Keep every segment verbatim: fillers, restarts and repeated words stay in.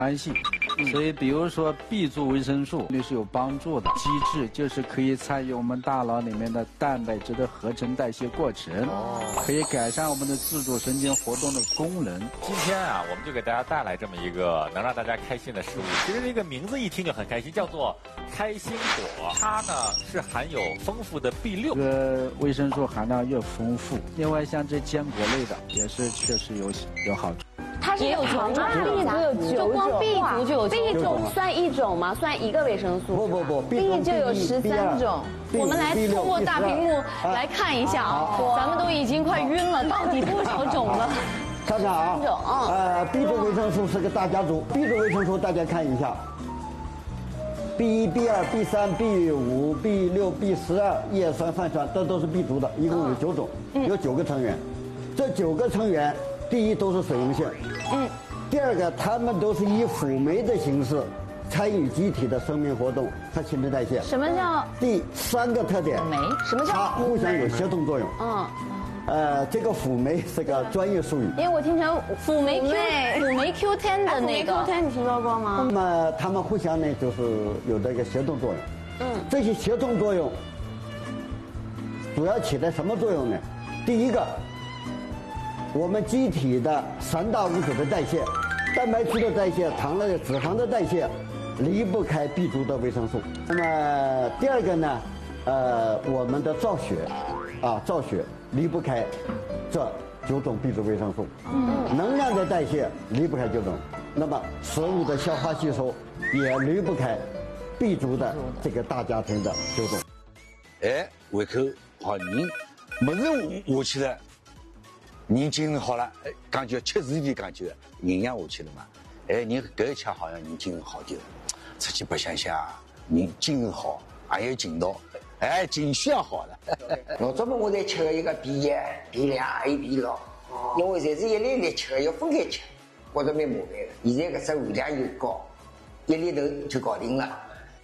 关系，所以比如说 B 族维生素对是有帮助的机制，就是可以参与我们大脑里面的蛋白质的合成代谢过程，可以改善我们的自主神经活动的功能。 今天啊，我们就给大家带来这么一个能让大家开心的食物。其实这个名字一听就很开心，叫做开心果。它呢是含有丰富的 B 六， 这个维生素含量越丰富。另外像这坚果类的也是确实有有好处。 它是有九种 ，B 族有九种， 就光 B 族就有 ，B 种算一种吗？算一个维生素？ 不不不 ，B 就有十三种。 我们来通过大屏幕来看一下啊，咱们都已经快晕了，到底多少种了？ 看看啊，呃 ，B 族维生素是个大家族 ，B 族维生素大家看一下 ，B 一、B 二、B 三、B 五、B 六、B 十二，叶酸、泛酸，这都是 B 族的，一共有九种，有九个成员。这九个成员，第一都是水溶性。 嗯，第二个，它们都是以辅酶的形式参与机体的生命活动和新陈代谢。 什么叫？ 第三个特点， 酶？什么叫？ 它互相有协同作用。嗯，呃，这个辅酶是个专业术语。 因为我听成辅酶 Q 辅酶 Q 十 的那个 Q 十 你听说过吗？ 那么它们互相呢，就是有这个协同作用。嗯，这些协同作用主要起到什么作用呢？第一个。 我们机体的三大物质的代谢，蛋白质的代谢、糖类、脂肪的代谢，离不开 B 族的维生素。那么第二个呢，呃，我们的造血，啊，造血离不开这九种 B 族维生素。嗯。能量的代谢离不开九种，那么食物的消化吸收也离不开 B 族的这个大家庭的九种。 哎，胃口好，人没人饿起来。 人精神好了，哎，感觉吃自己感觉营养下去了嘛，哎，人搿一吃好像人精神好点了，出去白相相，人精神好，还有劲道，哎，情绪也好了。 老早么我在吃一个 B 一、B 两还有 B 六，因为侪是一粒粒吃，要分开吃，觉着蛮麻烦的。现在搿只含量又高，一粒头就搞定了。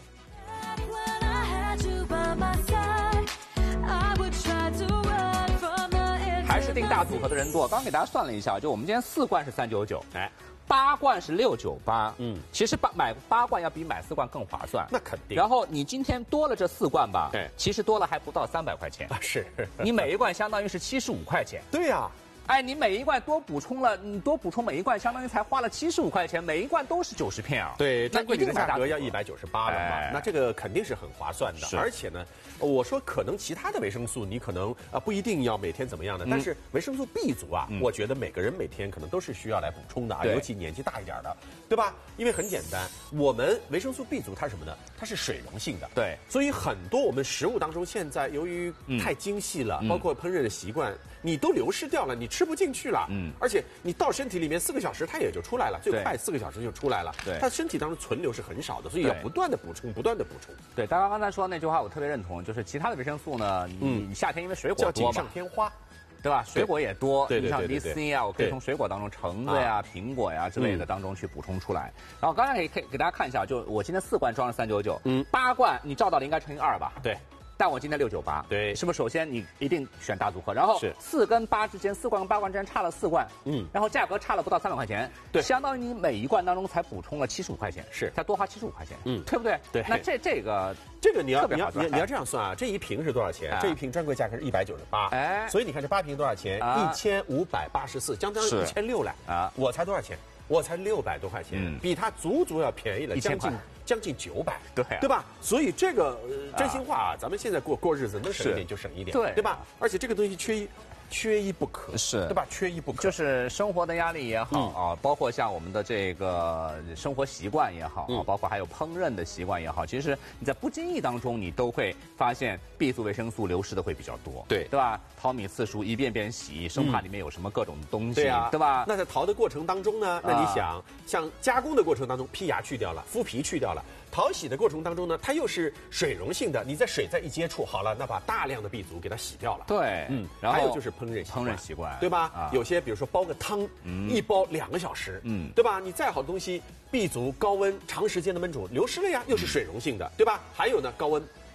还是定大组合的人多。刚给大家算了一下，就我们今天四罐是三九九，哎，八罐是六九八。嗯，其实八买八罐要比买四罐更划算。 那肯定。 然后你今天多了这四罐吧，对，其实多了还不到三百块钱。 啊，是。 你每一罐相当于是七十五块钱。 对呀。 哎，你每一罐多补充了，你多补充每一罐，相当于才花了七十五块钱，每一罐都是九十片啊。 对，专柜里的价格要一百九十八了嘛，哎、那这个肯定是很划算的。而且呢，我说可能其他的维生素你可能啊不一定要每天怎么样的，嗯、但是维生素 B 族啊，嗯、我觉得每个人每天可能都是需要来补充的啊，尤其年纪大一点的，对吧？因为很简单，我们维生素 B 族它是什么呢？它是水溶性的， 对， 所以很多我们食物当中现在由于太精细了，嗯、包括烹饪的习惯，你都流失掉了，你吃不进去了。嗯，而且你到身体里面四个小时它也就出来了，最快四个小时就出来了。对，它身体当中存留是很少的，所以要不断的补充，不断的补充。 对，大家刚才说那句话我特别认同，就是其他的维生素呢，你你夏天因为水果多嘛， 锦上添花， 对吧？水果也多， 对对对， 你像 D C 啊，我可以从水果当中橙子呀、苹果呀之类的当中去补充出来。然后刚才可以可以给大家看一下，就我今天四罐装了三九九，嗯，八罐你照道理应该乘以二吧？ 对。 但我今天六九八， 对， 是不是？首先你一定选大组合，然后四跟八之间，四罐跟八罐之间差了四罐，嗯，然后价格差了不到三百块钱， 对， 相当于你每一罐当中才补充了七十五块钱， 是， 才多花七十五块钱， 嗯， 对不对？ 对， 那这这个这个你要你要你你要这样算啊，这一瓶是多少钱？ 啊、 这一瓶专柜价格是一百九十八，哎，所以你看这八瓶多少钱？一千五百八十四，将近一千六了啊！我才多少钱？我才六百多块钱，嗯、比它足足要便宜了将近将近九百， 对、啊、 对吧？所以这个、呃、真心话啊，咱们现在过过日子能省一点就省一点， 对对吧？而且这个东西缺一。缺一不可， 是对吧？缺一不可， 就是生活的压力也好、嗯、啊，包括像我们的这个生活习惯也好、嗯、啊，包括还有烹饪的习惯也好，其实你在不经意当中，你都会发现 B 族维生素流失的会比较多， 对对吧？淘米次数一遍遍洗，生怕里面有什么各种东西， 对啊， 对吧？ 那在淘的过程当中呢，那你想，啊、像加工的过程当中，剔牙去掉了，麸皮去掉了。淘洗的过程当中呢，它又是水溶性的，你在水再一接触，好了，那把大量的 B 族给它洗掉了。 对， 嗯，然后还有就是烹饪烹饪习惯， 对吧？啊、有些比如说煲个汤，嗯、一煲两个小时，嗯，对吧？你再好的东西 ，B 族高温长时间的焖煮流失了呀，又是水溶性的，对吧？还有呢，高温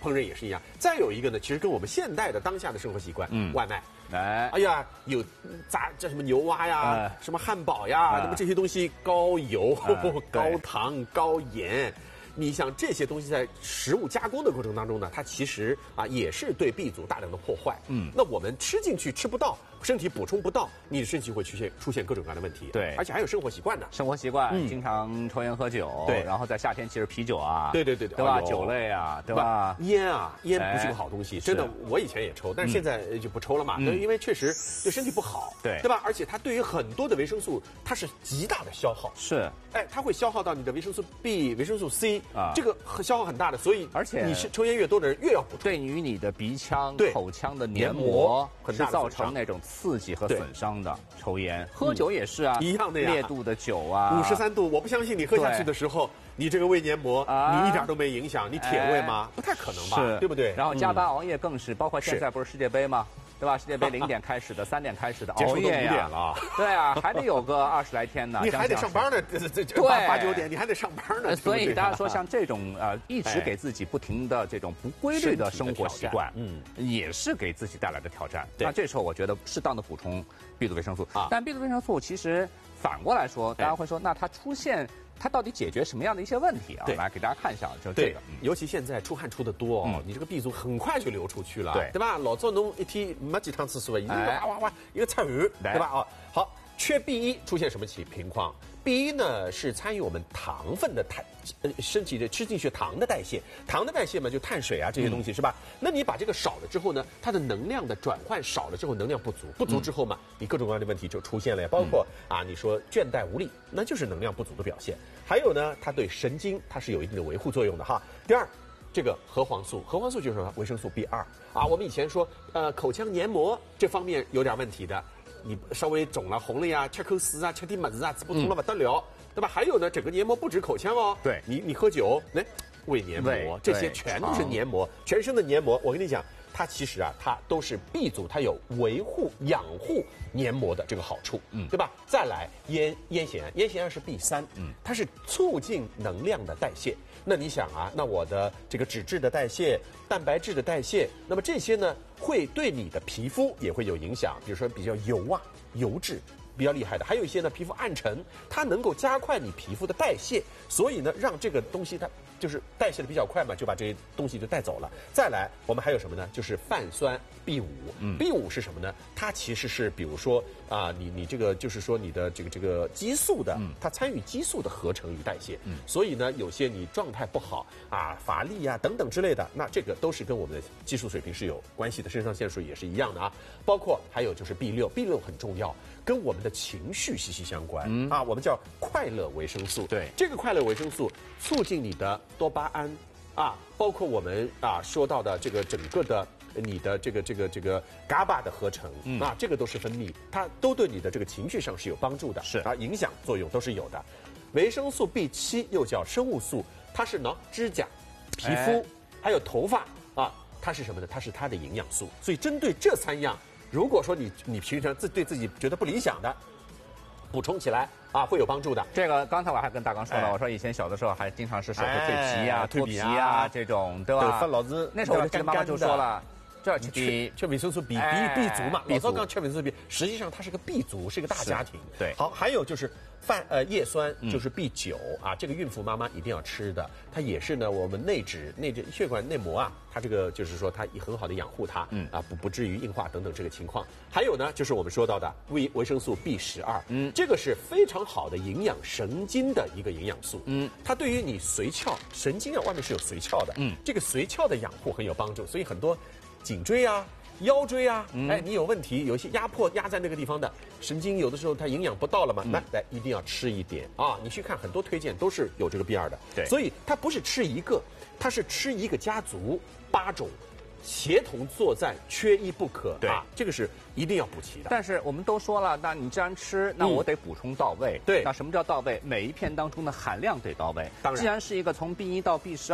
烹饪也是一样。再有一个呢，其实跟我们现代的当下的生活习惯，嗯，外卖。 哎， 哎呀，有炸这什么牛蛙呀， 哎、 什么汉堡呀，那么这些东西高油、哎、高糖、高盐。你像这些东西在食物加工的过程当中呢，它其实啊也是对 B 族大量的破坏。嗯，那我们吃进去吃不到，身体补充不到，你的身体会出现出现各种各样的问题。 对， 而且还有生活习惯呢。 生活习惯，嗯、经常抽烟喝酒。 对， 然后在夏天其实啤酒啊， 对对对对， 对吧？酒类啊，对吧？ 烟啊，烟不是个好东西，真的，我以前也抽，但是现在就不抽了嘛，嗯、因为确实对身体不好。 对， 对吧？而且它对于很多的维生素，它是极大的消耗。 是， 哎，它会消耗到你的维生素 B、维生素 C 啊，这个很。消耗很大的，所以而且你是抽烟越多的人越要补充， 对于你的鼻腔、口腔的黏膜是造成那种刺激和损伤的。抽烟、喝酒也是啊， 一样的呀， 烈度的酒啊， 五十三度，我不相信你喝下去的时候，你这个胃黏膜你一点都没影响，你铁胃吗？不太可能吧，对不对？ 然后加班熬夜更是，包括现在不是世界杯吗？对吧？世界杯零点开始的，三点开始的，熬夜呀，对啊，还得有个二十来天呢。 你还得上班呢，这这八八九点你还得上班呢。 所以大家说，像这种呃，一直给自己不停的这种不规律的生活习惯，嗯，也是给自己带来的挑战。那这时候我觉得适当的补充 B 族维生素啊，但 B 族维生素其实反过来说，大家会说，那它出现。它到底解决什么样的一些问题啊？来给大家看一下，就这个， 尤其现在出汗出的多哦，你这个 B 族很快就流出去了，对对吧？老早弄一天没几趟次数，一个哇哇哇一个擦汗，对吧？哦，好，缺 B 一出现什么情情况 ？B 一呢是参与我们糖分的代，呃，身体的吃进去糖的代谢，糖的代谢嘛，就碳水啊这些东西是吧？那你把这个少了之后呢，它的能量的转换少了之后，能量不足，不足之后嘛，你各种各样的问题就出现了呀，包括啊，你说倦怠无力，那就是能量不足的表现。还有呢，它对神经它是有一定的维护作用的哈。第二，这个核黄素，核黄素就是维生素 B 二啊。我们以前说，呃，口腔黏膜这方面有点问题的，你稍微肿了、红了呀，吃口水啊，吃点么子啊，吃不通了不得了，对吧？还有呢，整个黏膜不止口腔哦， 对， 你你喝酒，哎，胃黏膜这些全都是黏膜，全身的黏膜。我跟你讲。它其实啊，它都是 B 族，它有维护、养护黏膜的这个好处，嗯，对吧？再来烟烟酰胺，烟酰胺是 B 三，嗯，它是促进能量的代谢。那你想啊，那我的这个脂质的代谢、蛋白质的代谢，那么这些呢，会对你的皮肤也会有影响，比如说比较油啊、油脂。比较厉害的，还有一些呢，皮肤暗沉，它能够加快你皮肤的代谢，所以呢，让这个东西它就是代谢的比较快嘛，就把这些东西就带走了。再来，我们还有什么呢？就是泛酸 B 五、嗯、B 五是什么呢？它其实是比如说啊，你你这个就是说你的这个这个激素的，它参与激素的合成与代谢，嗯、所以呢，有些你状态不好啊、乏力啊等等之类的，那这个都是跟我们的激素水平是有关系的，肾上腺素也是一样的啊。包括还有就是 B 六 ，B 六很重要。跟我们的情绪息息相关、嗯、啊，我们叫快乐维生素。 对， 这个快乐维生素促进你的多巴胺啊，包括我们啊说到的这个整个的你的这个这个这个 G A B A 的合成、嗯、啊，这个都是分泌，它都对你的这个情绪上是有帮助的， 是啊，影响作用都是有的。维生素 B 七 又叫生物素，它是呢指甲、皮肤、哎、还有头发啊，它是什么呢？它是它的营养素。所以针对这三样。如果说你你平常自对自己觉得不理想的，补充起来啊，会有帮助的。 这个刚才我还跟大刚说了，哎、我说以前小的时候还经常是手会蜕皮呀、脱皮啊这种，对吧？ 头发老是那时候我就跟妈妈就说了。这要缺缺维生素 B B B 族嘛，老早刚缺维生素 B， 实际上它是个 B 族，是一个大家庭。 对， 好，还有就是泛呃叶酸，就是 B 九、嗯、啊，这个孕妇妈妈一定要吃的，它也是呢我们内脂内脂血管内膜啊，它这个就是说它很好的养护它，嗯啊不不至于硬化等等这个情况。还有呢就是我们说到的维维生素 B 十二，嗯，这个是非常好的营养神经的一个营养素，嗯，它对于你髓鞘神经啊外面是有髓鞘的，嗯，这个髓鞘的养护很有帮助，所以很多。颈椎啊，腰椎啊，嗯、哎，你有问题，有一些压迫压在那个地方的神经，有的时候它营养不到了嘛，嗯、那来一定要吃一点啊！你去看很多推荐都是有这个 B 二的， 对， 所以它不是吃一个，它是吃一个家族八种，协同作战，缺一不可， 对啊，这个是一定要补齐的。 但是我们都说了，那你既然吃，那我得补充到位。 对、嗯， 那什么叫到位？每一片当中的含量得到位。 当然， 既然是一个从 B 一到 B 十二。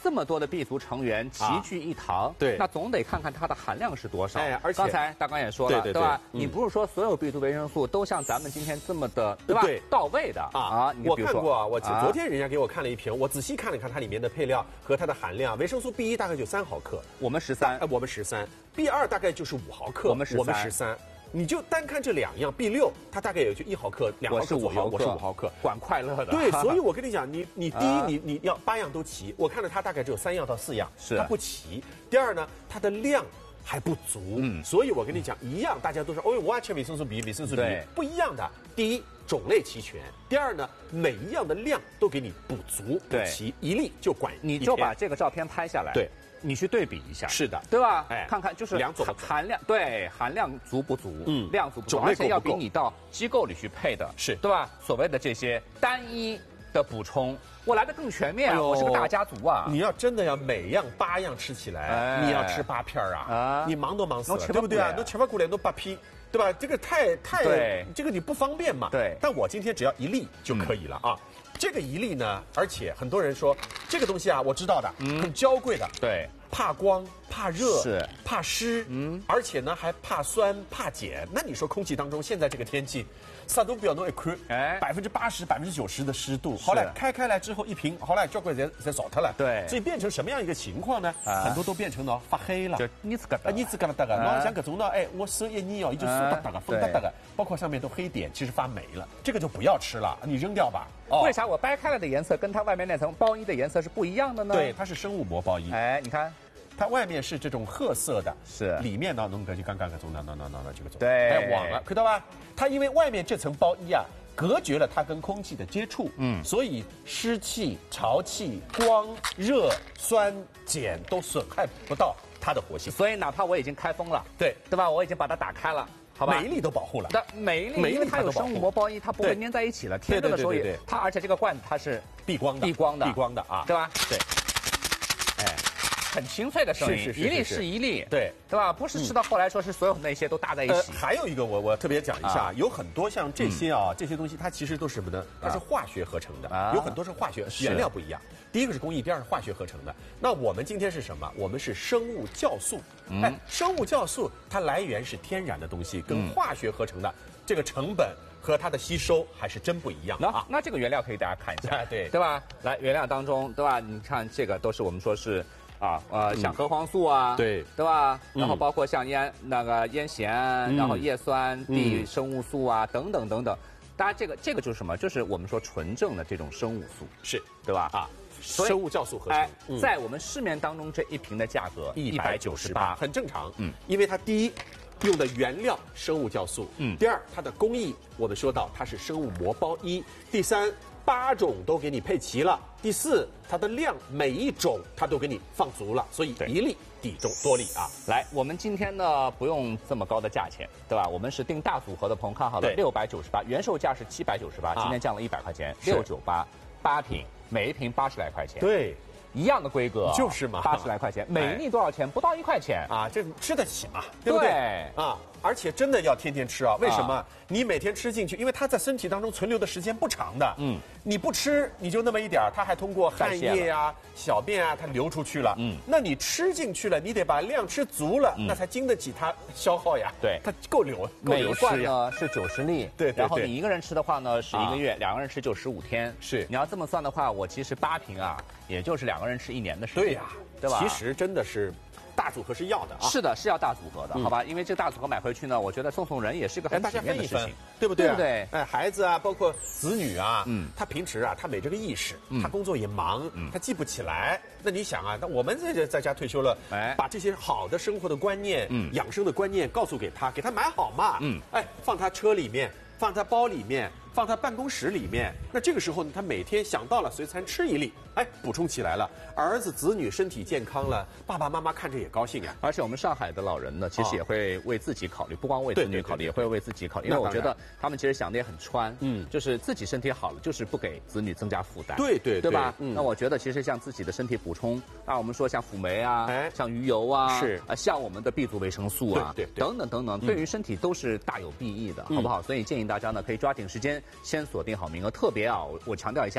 这么多的 B 族成员齐聚一堂， 对， 那总得看看它的含量是多少。 哎，而且刚才大刚也说了， 对对吧？你不是说所有 B 族维生素都像咱们今天这么的，对吧？ 对， 到位的啊。 我看过啊，我昨天人家给我看了一瓶，我仔细看了看它里面的配料和它的含量，维生素 B 一大概就三毫克， 我们十三， 我们十三 ，B 二大概就是五毫克， 我们十三， 我们十三。你就单看这两样 ，B 六它大概也就一毫克、两毫克左右，我是五毫克， 管快乐的。 对，所以我跟你讲，你你第一，你你要八样都齐，我看了它大概只有三样到四样， 是它不齐。第二呢，它的量还不足，嗯，所以我跟你讲，一样大家都说，哦，我要吃维生素 B， 维生素 B 不一样的。第一，种类齐全；第二呢，每一样的量都给你补足补齐，一粒就管一天。 你就把这个照片拍下来， 对。 你去对比一下， 是的， 对吧？ 哎， 看看就是两种含量，对含量足不足，嗯，量足不足，而且要比你到机构里去配的， 是对吧？所谓的这些单一的补充，我来的更全面，我是个大家族啊！ 你要真的要每样八样吃起来，你要吃八片啊，你忙都忙死了，对不对啊？都吃不过来，都八批，对吧？这个太太，这个你不方便嘛。 对， 但我今天只要一粒就可以了啊。这个一粒呢，而且很多人说这个东西啊，我知道的，很娇贵的， 对。 怕光、怕热、 是怕湿，嗯，而且呢还怕酸、怕碱。那你说空气当中现在这个天气，啥都不要弄一看，哎，百分之八十、百分之九十的湿度。好了，开开来之后一瓶，好了，交关人才扫它了。 对， 所以变成什么样一个情况呢？啊、很多都变成了发黑了， 就腻子疙瘩， 啊，腻子疙瘩的。然后像各种呢，哎，我手一捏哦，也就酥哒哒的、风哒哒的，包括上面都黑点，其实发霉了，这个就不要吃了，你扔掉吧。 哦、为啥我掰开了的颜色跟它外面那层包衣的颜色是不一样的呢？ 对，它是生物膜包衣。 哎，你看。 它外面是这种褐色的， 是里面呢，侬搿就刚刚搿种那那那那那这个种， 对， 哎，网了，看到吧？它因为外面这层包衣啊，隔绝了它跟空气的接触，嗯，所以湿气、潮气、光、热、酸、碱都损害不到它的活性。 所以哪怕我已经开封了， 对对吧？我已经把它打开了。好吧， 每一粒都保护了。 那每一粒，因为它有生物膜包衣，它不会粘在一起了。天热的时候也，它而且这个罐子它是避光的， 避光的， 避光的啊， 对吧？ 对。 哎，很清脆的声音，一粒是一粒， 对对吧？不是吃到后来说是所有那些都搭在一起。 还有一个我我特别讲一下，有很多像这些啊这些东西，它其实都是什么呢？它是化学合成的，有很多是化学原料不一样。第一个是工艺，第二是化学合成的。那我们今天是什么？我们是生物酵素。哎，生物酵素它来源是天然的东西，跟化学合成的这个成本和它的吸收还是真不一样啊。 那这个原料可以大家看一下， 对对吧？来，原料当中，对吧？你看这个都是我们说是。啊，呃，像核黄素啊， 对， 对吧？然后包括像烟那个烟酰，然后叶酸、地生物素啊，等等等等。当然，这个这个就是什么？就是我们说纯正的这种生物素， 是对吧？ 啊，生物酵素合成， 在我们市面当中这一瓶的价格一百九十八， 很正常。嗯，因为它第一用的原料生物酵素，嗯，第二它的工艺我们说到它是生物膜包衣，第三。八种都给你配齐了，第四，它的量每一种它都给你放足了，所以一粒抵中多粒啊。 来，我们今天呢不用这么高的价钱，对吧？我们是订大组合的朋友看好了，六百九十八，原售价是七百九十八，今天降了一百块钱，六九八，八瓶，每一瓶八十来块钱。 对。 一样的规格， 就是嘛， 八十来块钱，每一粒多少钱？不到一块钱啊，这吃得起嘛，对不对？啊，而且真的要天天吃啊，为什么？你每天吃进去，因为它在身体当中存留的时间不长的，嗯，你不吃你就那么一点，它还通过汗液啊、小便啊，它流出去了，嗯，那你吃进去了，你得把量吃足了，那才经得起它消耗呀， 对， 它够流，够流罐呢是九十粒， 对， 然后你一个人吃的话呢是一个月，两个人吃就十五天， 是， 你要这么算的话，我其实八瓶啊，也就是两个人吃一年的时间， 对呀， 对吧？ 其实真的是。大组合是要的啊， 是的，是要大组合的，好吧？因为这个大组合买回去呢，我觉得送送人也是个很体面的事情， 对不对？ 对不对？ 哎，孩子啊，包括子女啊，嗯，他平时啊，他没这个意识，他工作也忙，他记不起来。那你想啊，那我们这在家退休了，哎，把这些好的生活的观念、养生的观念告诉给他，给他买好嘛，嗯，哎，放他车里面，放他包里面。放他办公室里面，那这个时候呢，他每天想到了随餐吃一粒，哎，补充起来了。儿子子女身体健康了，爸爸妈妈看着也高兴呀。 而且我们上海的老人呢，其实也会为自己考虑，不光为子女考虑，也会为自己考虑。因为我觉得他们其实想的也很穿，嗯，就是自己身体好了，就是不给子女增加负担， 对对对吧？那我觉得其实像自己的身体补充啊，我们说像辅酶啊，像鱼油啊， 是啊，像我们的 B 族维生素啊， 对等等等等，对于身体都是大有裨益的，好不好？所以建议大家呢，可以抓紧时间先锁定好名额，特别啊，我我强调一下，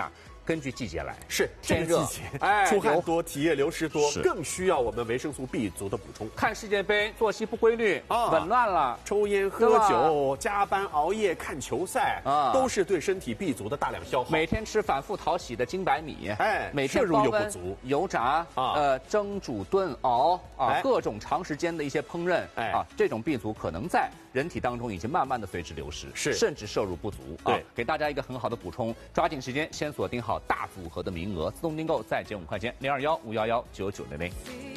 根据季节来， 是天热， 哎，出汗多，体液流失多，更需要我们维生素 B 族的补充。 看世界杯，作息不规律啊，紊乱了， 抽烟喝酒、加班熬夜看球赛啊，都是对身体 B 族的大量消耗。 每天吃反复讨喜的精白米， 哎， 每天摄入又不足， 油炸啊，呃，蒸煮炖熬啊，各种长时间的一些烹饪，哎啊，这种 B 族可能在人体当中已经慢慢的随之流失， 是， 甚至摄入不足。对，给大家一个很好的补充，抓紧时间先锁定好大组合的名额，自动订购再减五块钱，零二幺五幺幺九九零零。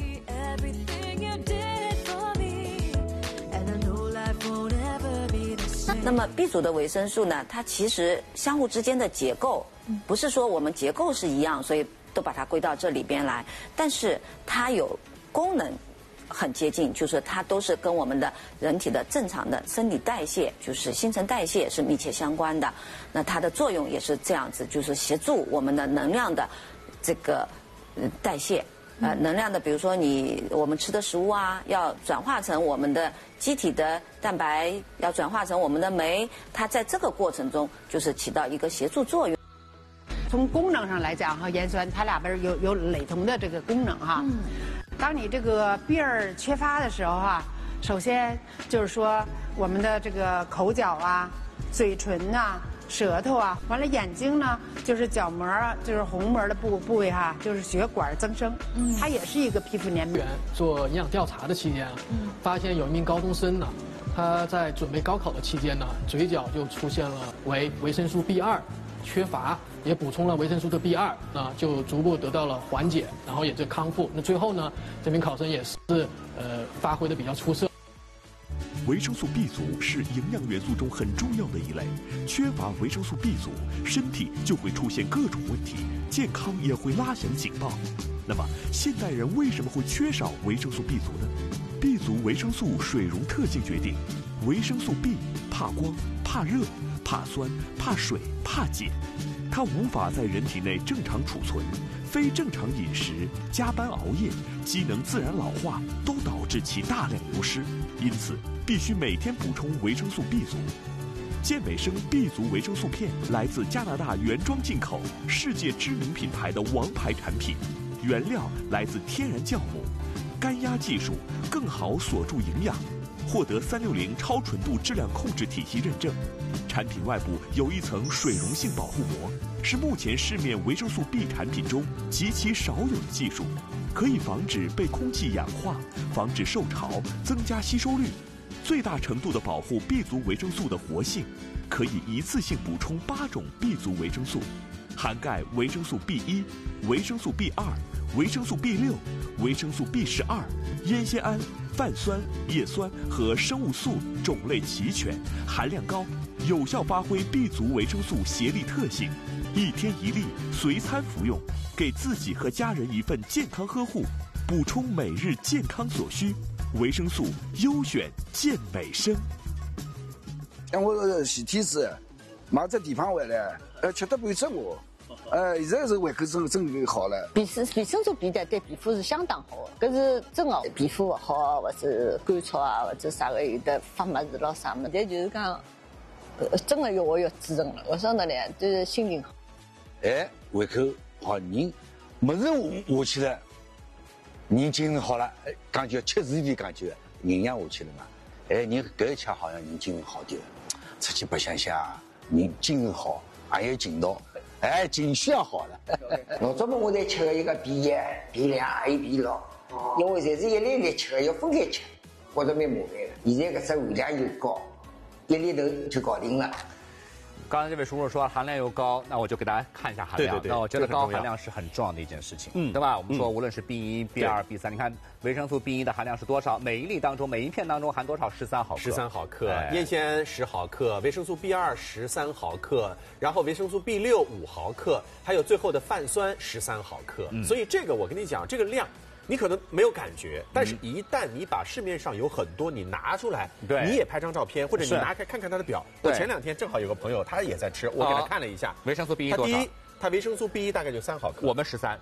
那么 B 族的维生素呢，它其实相互之间的结构，不是说我们结构是一样，所以都把它归到这里边来，但是它有功能很接近，就是它都是跟我们的人体的正常的生理代谢，就是新陈代谢是密切相关的。那它的作用也是这样子，就是协助我们的能量的这个代谢。呃，能量的，比如说你我们吃的食物啊，要转化成我们的机体的蛋白，要转化成我们的酶，它在这个过程中就是起到一个协助作用。 从功能上来讲哈，盐酸它俩边有有雷同的这个功能哈。嗯。当你这个 B 二缺乏的时候哈，首先就是说我们的这个口角啊、嘴唇啊、舌头啊，完了眼睛呢，就是角膜啊，就是虹膜的部部位哈，就是血管增生，嗯，它也是一个皮肤黏膜。 做营养调查的期间啊，嗯，发现有一名高中生呢，他在准备高考的期间呢，嘴角就出现了维维生素 B 二缺乏，也补充了维生素的 B 二，那就逐步得到了缓解，然后也就康复。那最后呢，这名考生也是呃发挥的比较出色。 维生素 B 族是营养元素中很重要的一类，缺乏维生素 B 族，身体就会出现各种问题，健康也会拉响警报。那么，现代人为什么会缺少维生素 B 族呢 ？B 族维生素水溶特性决定，维生素 B 怕光、怕热、怕酸、怕水、怕碱，它无法在人体内正常储存，非正常饮食、加班熬夜、机能自然老化都导致其大量流失，因此必须每天补充维生素 B 族。健美生 B 族维生素片来自加拿大原装进口，世界知名品牌的王牌产品，原料来自天然酵母，干压技术更好锁住营养，获得三六零超纯度质量控制体系认证。产品外部有一层水溶性保护膜，是目前市面维生素 B 产品中极其少有的技术，可以防止被空气氧化，防止受潮，增加吸收率，最大程度的保护 B 族维生素的活性，可以一次性补充八种 B 族维生素，涵盖维生素 B 一、维生素 B 二、维生素 B 六、维生素 B 十二、烟酰胺、泛酸、叶酸和生物素种类齐全，含量高，有效发挥 B 族维生素协力特性，一天一粒，随餐服用，给自己和家人一份健康呵护，补充每日健康所需。维生素优选健美生。 像我是体质，嘛在地方外呢，呃，吃得不这个，呃，现在是胃口真真好了。 维生维生素 B 的对皮肤是相当好的，搿是真的，皮肤不好或者干燥啊，或者啥个有的发霉子咯啥么，但就是讲，呃，真的越活越滋润了。我说的呢，就是心情好。 哎，胃口好，人么子下去了。人精神好了，感觉吃自己感觉营养下去了嘛？哎，你搿一吃好像人精神好点了，出去白相相，人精神好，也有劲道，哎，情绪也好了。 老早么我在吃一个 B 一、B 两还有 B 六，因为侪是一粒粒吃，要分开吃，觉得蛮麻烦的。现在搿只含量又高，一粒头就搞定了。 刚才这位叔叔说含量又高，那我就给大家看一下含量。 对对对， 那我觉得高含量是很重要的一件事情，嗯，对吧？我们说无论是 B 一、B 二、B 三，你看维生素 B 一的含量是多少？每一粒当中，每一片当中含多少？十三毫克。 十三毫克，烟酰胺十毫克，维生素 B 二十三毫克，然后维生素 B 六五毫克，还有最后的泛酸十三毫克。嗯、所以这个我跟你讲，这个量。你可能没有感觉，但是一旦你把市面上有很多你拿出来， 对， 你也拍张照片，或者你拿开看看它的表。我前两天正好有个朋友，他也在吃，我给他看了一下， 维生素 B 一多少？ 他第一，他维生素 B 一大概就三毫克， 我们十三。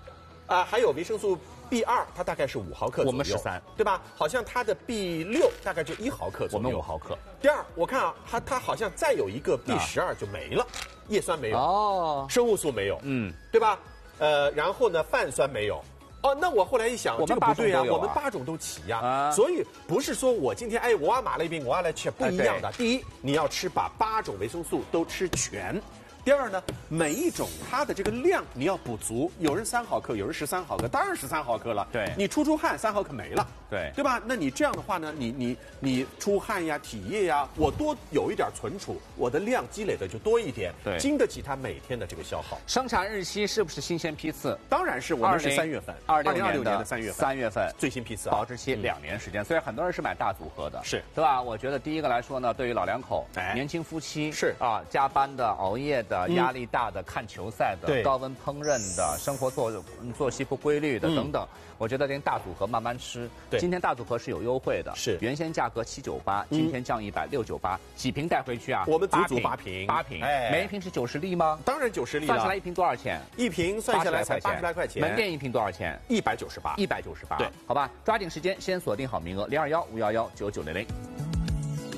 啊、还有维生素 B 二，它大概是五毫克左右， 我们十三， 对吧？好像它的 B 六大概就一毫克左右， 我们五毫克。 第二，我看啊，它它好像再有一个 B 十二就没了，叶酸没有， 哦， 生物素没有，嗯，对吧？呃，然后呢，泛酸没有。哦，那我后来一想， 我们这个不对呀、 啊， 我们八种都齐呀、啊啊， 所以不是说我今天哎，我要买了一瓶，我要来吃，不一样的。 哎、 第一，你要吃把八种维生素都吃全。第二呢，每一种它的这个量你要补足，有人三毫克，有人十三毫克，当然十三毫克了。 对， 你出出汗，三毫克没了。 对， 对吧？那你这样的话呢，你你你出汗呀、体液呀，我多有一点存储，我的量积累的就多一点， 对， 经得起它每天的这个消耗。 生产日期是不是新鲜批次？ 当然是，我们是三月份， 二零二六年的三月份， 三月份最新批次、啊， 保质期两年时间。所以很多人是买大组合的， 是对吧？我觉得第一个来说呢，对于老两口、 哎、 年轻夫妻是啊，加班的、熬夜的、压力大的。看球赛的、高温烹饪的、生活作作息不规律的等等，嗯、我觉得连大组合慢慢吃。 对， 今天大组合是有优惠的， 是原先价格七九八，今天降一百六九八，几瓶带回去啊？ 我们足足八瓶， 八瓶，哎，每一瓶是九十粒吗？ 当然九十粒了。 算下来一瓶多少钱？ 一瓶算下来才八十来块钱。 门店一瓶多少钱？ 一百九十八， 一百九十八。 对， 好吧，抓紧时间，先锁定好名额，零二幺五幺幺九九零零。